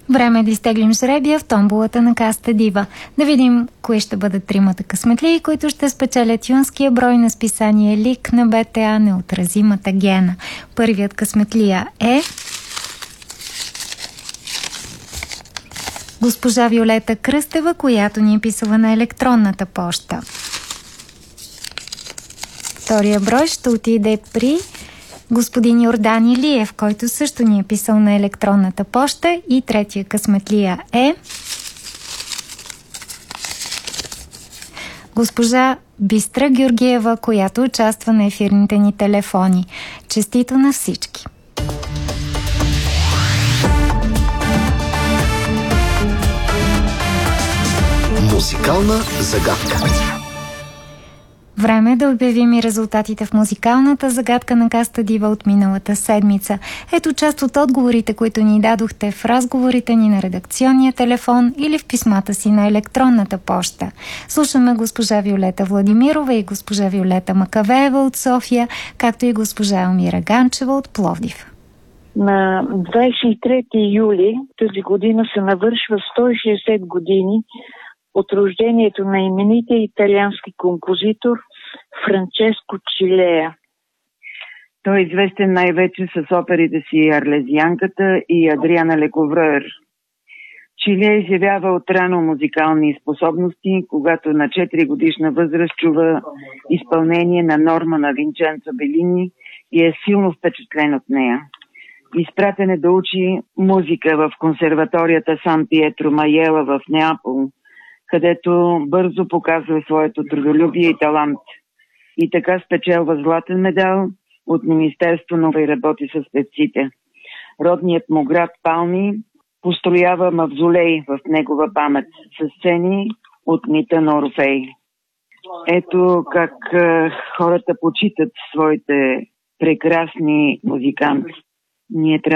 Време е да изтеглим жребия в томболата на каста Дива. Да видим кои ще бъдат тримата късметлии, които ще спечелят юнския брой на списание Лик на БТА Неотразимата гена. Първият късметлия е госпожа Виолета Кръстева, която ни е писала на електронната поща. Втория брой ще отиде при господин Йордан Илиев, който също ни е писал на електронната поща. И третия късметлия е госпожа Бистра Георгиева, която участва на ефирните ни телефони. Честито на всички! Музикална загадка. Време е да обявим и резултатите в музикалната загадка на каста Дива от миналата седмица. Ето част от отговорите, които ни дадохте в разговорите ни на редакционния телефон или в писмата си на електронната поща. Слушаме госпожа Виолета Владимирова и госпожа Виолета Макавеева от София, както и госпожа Елмира Ганчева от Пловдив. На 23 юли тази година се навършва 160 години от рождението на именития италиански композитор Франческо Чилея. Той е известен най-вече с оперите си Арлезианката и Адриана Лековръер. Чилея изявява отрано музикални способности, когато на 4 годишна възраст чува изпълнение на Норма на Винченцо Белини и е силно впечатлен от нея. Изпратен е да учи музика в консерваторията Сан Пиетро Майела в Неапол, където бързо показва своето трудолюбие и талант. И така спечелва златен медал от Министерство и работи с певците. Родният му град Палми построява мавзолей в негова памет с сцени от мита на Орфей. Ето как хората почитат своите прекрасни музиканти. Ние трябва